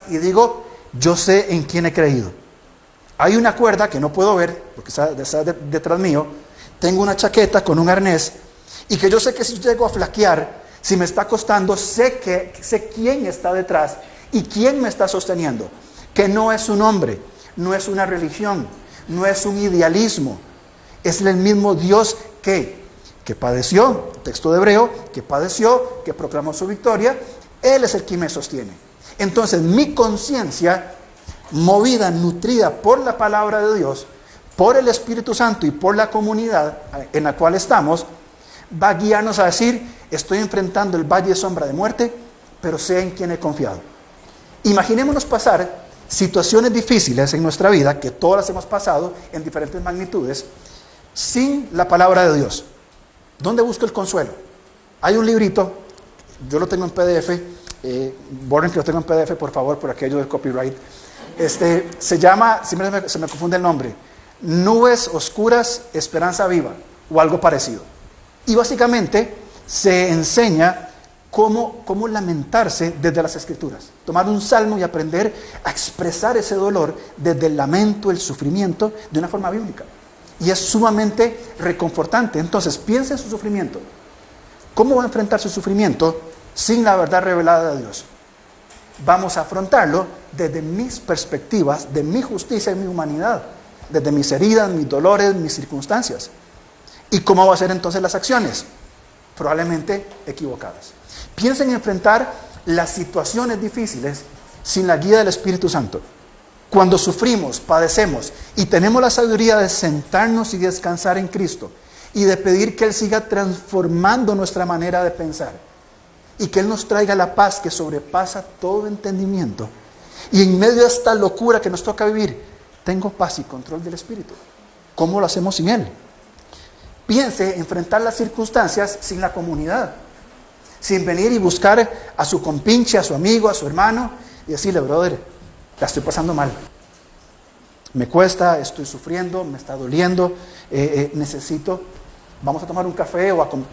y digo, yo sé en quién he creído. Hay una cuerda que no puedo ver, porque está detrás mío. Tengo una chaqueta con un arnés, y que yo sé que si llego a flaquear, si me está costando, sé quién está detrás y quién me está sosteniendo. Que no es un hombre, no es una religión, no es un idealismo. Es el mismo Dios que padeció, texto de Hebreo, que padeció, que proclamó su victoria. Él es el que me sostiene. Entonces mi conciencia, movida, nutrida por la palabra de Dios, por el Espíritu Santo y por la comunidad en la cual estamos, va a guiarnos a decir, estoy enfrentando el valle de sombra de muerte, pero sé en quién he confiado. Imaginémonos pasar situaciones difíciles en nuestra vida, que todas las hemos pasado en diferentes magnitudes, sin la palabra de Dios. ¿Dónde busco el consuelo? Hay un librito, yo lo tengo en PDF, borren que lo tengo en PDF, por favor, por aquello del copyright. Se llama, siempre se me confunde el nombre, Nubes Oscuras, Esperanza Viva, o algo parecido. Y básicamente se enseña cómo lamentarse desde las Escrituras. Tomar un salmo y aprender a expresar ese dolor desde el lamento, el sufrimiento, de una forma bíblica. Y es sumamente reconfortante. Entonces, piensa en su sufrimiento. ¿Cómo va a enfrentar su sufrimiento sin la verdad revelada de Dios? Vamos a afrontarlo desde mis perspectivas, de mi justicia y mi humanidad, desde mis heridas, mis dolores, mis circunstancias. ¿Y cómo va a ser entonces las acciones? Probablemente equivocadas. Piensa en enfrentar las situaciones difíciles sin la guía del Espíritu Santo. Cuando sufrimos, padecemos y tenemos la sabiduría de sentarnos y descansar en Cristo y de pedir que Él siga transformando nuestra manera de pensar y que Él nos traiga la paz que sobrepasa todo entendimiento. Y en medio de esta locura que nos toca vivir, tengo paz y control del Espíritu. ¿Cómo lo hacemos sin Él? Piense enfrentar las circunstancias sin la comunidad, sin venir y buscar a su compinche, a su amigo, a su hermano y decirle, brother, la estoy pasando mal, me cuesta, estoy sufriendo, me está doliendo, necesito, vamos a tomar un café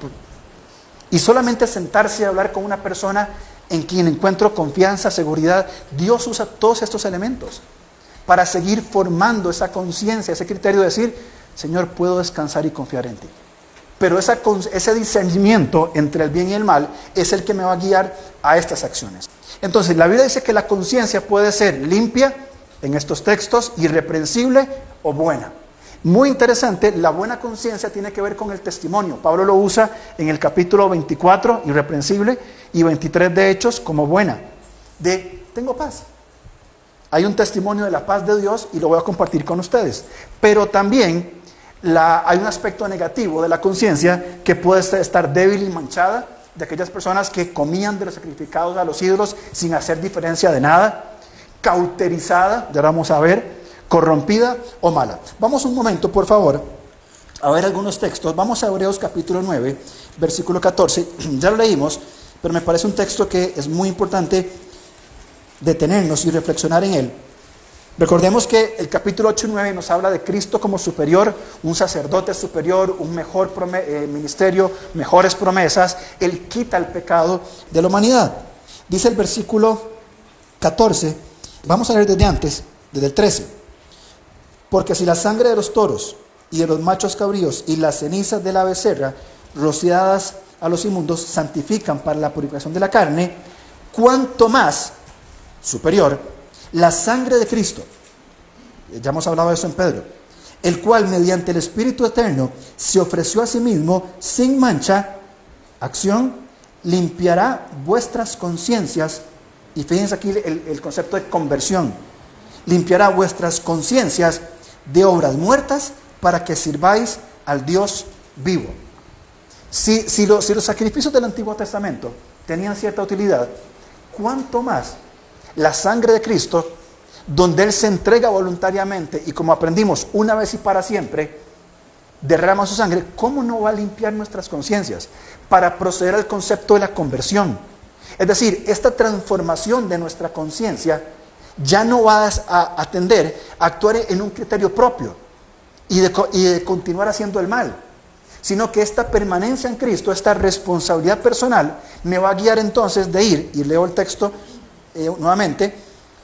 y solamente sentarse y hablar con una persona en quien encuentro confianza, seguridad. Dios usa todos estos elementos para seguir formando esa conciencia, ese criterio de decir, Señor, puedo descansar y confiar en ti. Pero ese discernimiento entre el bien y el mal es el que me va a guiar a estas acciones. Entonces, la Biblia dice que la conciencia puede ser limpia, en estos textos, irreprensible o buena. Muy interesante, la buena conciencia tiene que ver con el testimonio. Pablo lo usa en el capítulo 24, irreprensible, y 23 de Hechos como buena. Tengo paz. Hay un testimonio de la paz de Dios y lo voy a compartir con ustedes. Pero también hay un aspecto negativo de la conciencia que puede estar débil y manchada, de aquellas personas que comían de los sacrificados a los ídolos sin hacer diferencia de nada, cauterizada, ya vamos a ver, corrompida o mala. Vamos un momento, por favor, a ver algunos textos. Vamos a Hebreos capítulo 9, versículo 14. Ya lo leímos, pero me parece un texto que es muy importante detenernos y reflexionar en él. Recordemos que el capítulo 8 y 9 nos habla de Cristo como superior, un sacerdote superior, un mejor ministerio, mejores promesas. Él quita el pecado de la humanidad. Dice el versículo 14, vamos a leer desde antes, desde el 13. Porque si la sangre de los toros y de los machos cabríos y las cenizas de la becerra, rociadas a los inmundos, santifican para la purificación de la carne, cuanto más superior la sangre de Cristo, ya hemos hablado de eso en Pedro, el cual mediante el Espíritu Eterno se ofreció a sí mismo sin mancha, acción, limpiará vuestras conciencias. Y fíjense aquí el concepto de conversión. Limpiará vuestras conciencias de obras muertas para que sirváis al Dios vivo. Si los sacrificios del Antiguo Testamento tenían cierta utilidad, ¿cuánto más la sangre de Cristo, donde Él se entrega voluntariamente y, como aprendimos, una vez y para siempre, derrama su sangre? ¿Cómo no va a limpiar nuestras conciencias para proceder al concepto de la conversión? Es decir, esta transformación de nuestra conciencia ya no va a atender a actuar en un criterio propio y de continuar haciendo el mal, sino que esta permanencia en Cristo, esta responsabilidad personal, me va a guiar entonces de ir, y leo el texto nuevamente,